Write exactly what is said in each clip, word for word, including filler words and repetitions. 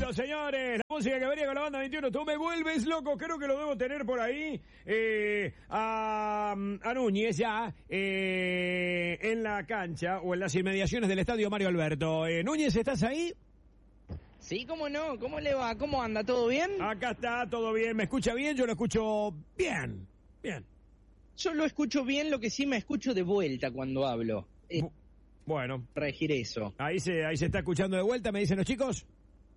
Bueno, señores, la música que venía con la banda veintiuno, tú me vuelves loco, creo que lo debo tener por ahí, eh, a, a Núñez ya, eh, en la cancha o en las inmediaciones del estadio Mario Alberto. Eh, Núñez, ¿estás ahí? Sí, cómo no, ¿cómo le va? ¿Cómo anda? ¿Todo bien? Acá está, todo bien, ¿me escucha bien? Yo lo escucho bien, bien. Yo lo escucho bien, lo que sí me escucho de vuelta cuando hablo. Eh, bueno. Regir eso. Ahí se, ahí se está escuchando de vuelta, me dicen los chicos.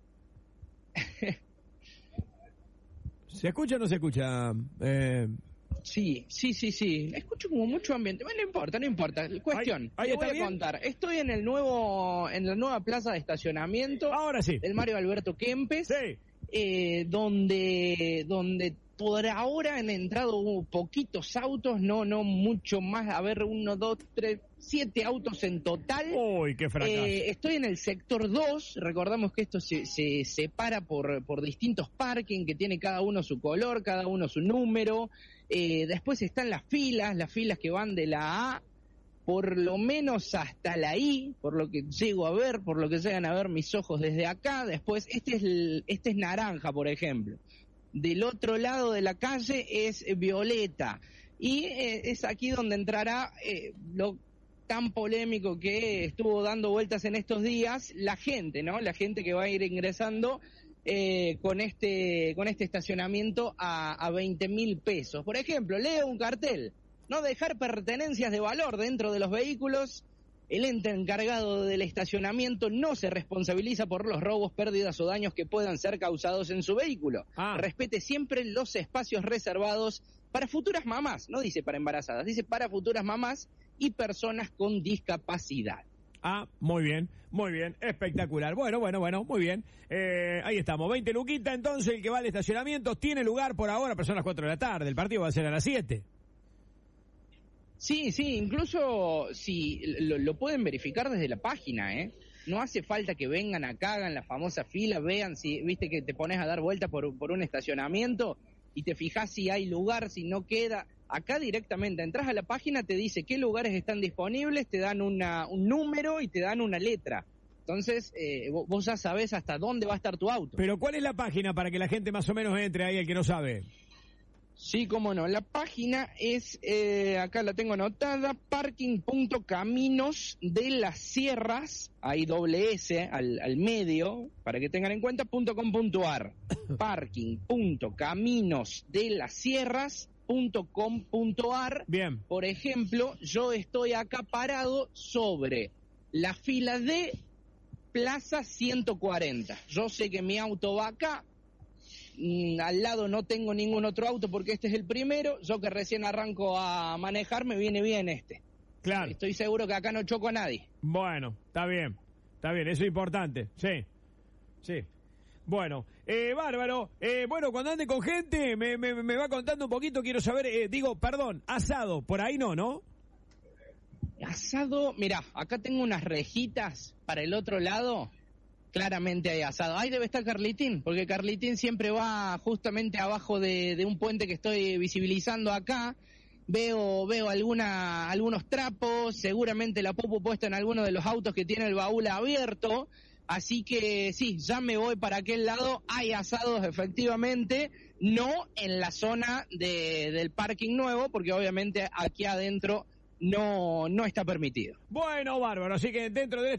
¿Se escucha o no se escucha? Eh... Sí, sí, sí, sí. Escucho como mucho ambiente. Bueno, no importa, no importa. Cuestión, ahí, ahí te voy a bien. contar. Estoy en el nuevo, en la nueva plaza de estacionamiento. Ahora sí. Del Mario Alberto Kempes. Sí. Eh, donde, donde por ahora han entrado poquitos autos, no, no mucho más. A ver, uno, dos, tres, siete autos en total. Uy, qué fracaso. Eh, estoy en el sector dos, recordamos que esto se, se separa por, por distintos parking, que tiene cada uno su color, cada uno su número. Eh, después están las filas, las filas que van de la A, por lo menos hasta la I, por lo que llego a ver, por lo que llegan a ver mis ojos desde acá. Después, este es, el, este es naranja, por ejemplo. Del otro lado de la calle es violeta. Y eh, es aquí donde entrará eh, lo tan polémico que estuvo dando vueltas en estos días, la gente, ¿no? La gente que va a ir ingresando eh, con este con este estacionamiento a, a veinte mil pesos. Por ejemplo, leo un cartel: no dejar pertenencias de valor dentro de los vehículos. El ente encargado del estacionamiento no se responsabiliza por los robos, pérdidas o daños que puedan ser causados en su vehículo. Ah. Respete siempre los espacios reservados para futuras mamás, no dice para embarazadas, dice para futuras mamás y personas con discapacidad. Ah, muy bien, muy bien, espectacular. Bueno, bueno, bueno, muy bien. Eh, ahí estamos, veinte luquita, entonces el que va al estacionamiento tiene lugar por ahora, pero son las cuatro de la tarde, el partido va a ser a las siete. Sí, sí, incluso si lo, lo pueden verificar desde la página, ¿eh? No hace falta que vengan acá, hagan la famosa fila, vean si, viste que te pones a dar vuelta por, por un estacionamiento y te fijas si hay lugar, si no queda. Acá directamente entras a la página, te dice qué lugares están disponibles, te dan una, un número y te dan una letra. Entonces, eh, vos ya sabés hasta dónde va a estar tu auto. Pero ¿cuál es la página para que la gente más o menos entre ahí, el que no sabe? Sí, cómo no. La página es, eh, acá la tengo anotada, parking punto caminos de las sierras, hay doble S al, al medio, para que tengan en cuenta, punto com punto ar. parking punto caminos de las sierras punto com punto ar. Bien. Por ejemplo, yo estoy acá parado sobre la fila de Plaza ciento cuarenta. Yo sé que mi auto va acá. Mm, al lado no tengo ningún otro auto porque este es el primero. Yo que recién arranco a manejar, me viene bien este. Claro. Estoy seguro que acá no choco a nadie. Bueno, está bien, está bien, eso es importante, sí, sí. Bueno, eh, bárbaro, eh, bueno, cuando ande con gente, me, me, me va contando un poquito, quiero saber, eh, digo, perdón, asado, por ahí no, ¿no? Asado, mirá, acá tengo unas rejitas para el otro lado. Claramente hay asado. Ahí debe estar Carlitín, porque Carlitín siempre va justamente abajo de, de un puente que estoy visibilizando acá. Veo veo alguna algunos trapos, seguramente la popo puesta en alguno de los autos que tiene el baúl abierto. Así que sí, ya me voy para aquel lado. Hay asados efectivamente, no en la zona de, del parking nuevo, porque obviamente aquí adentro no, no está permitido. Bueno, bárbaro, así que dentro de